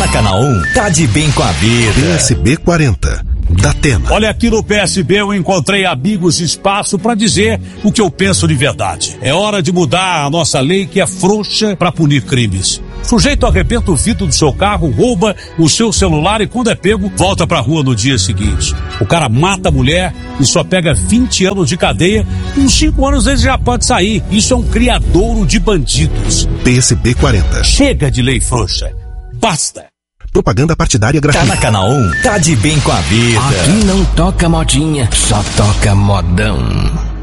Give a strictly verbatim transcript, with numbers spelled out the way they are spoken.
na Canal um, tá de bem com a vida. P S B quarenta, da Atena. Olha, aqui no P S B eu encontrei amigos e espaço para dizer o que eu penso de verdade. É hora de mudar a nossa lei, que é frouxa para punir crimes. O sujeito arrebenta o vidro do seu carro, rouba o seu celular e, quando é pego, volta pra rua no dia seguinte. O cara mata a mulher e só pega vinte anos de cadeia. Com cinco anos ele já pode sair. Isso é um criadouro de bandidos. P S B quarenta. Chega de lei frouxa. Basta. Propaganda partidária gratuita. Tá na Canal um, tá de bem com a vida. Aqui não toca modinha, só toca modão.